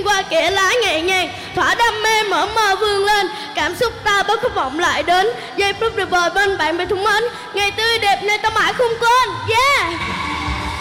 qua kẽ lá nhẹ nhàng, thỏa đam mê mở mờ vươn lên, cảm xúc ta bất khúc vọng lại đến, giây phút được vời bên bạn bè thân mến, ngày tươi đẹp nên ta mãi không quên. Yeah.